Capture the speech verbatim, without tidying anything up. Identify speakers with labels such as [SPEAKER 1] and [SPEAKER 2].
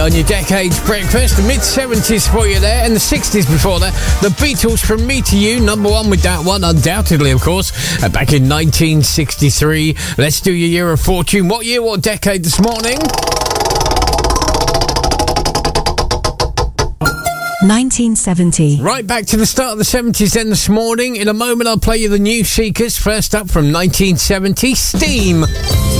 [SPEAKER 1] on your Decades Breakfast. The mid-seventies for you there, and the sixties before that. The Beatles, From Me to You, number one with that one, undoubtedly, of course. Uh, back in nineteen sixty-three. Let's do your Year of Fortune. What year, what decade this morning?
[SPEAKER 2] nineteen seventy.
[SPEAKER 1] Right back to the start of the seventies then this morning. In a moment, I'll play you the New Seekers. First up from nineteen seventy, Steam.